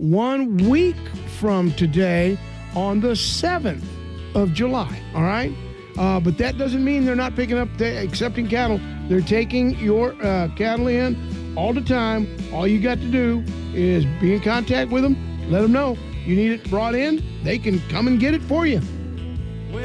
1 week from today on the 7th of July, all right? But that doesn't mean they're not accepting cattle. They're taking your cattle in all the time. All you got to do is be in contact with them, let them know you need it brought in. They can come and get it for you.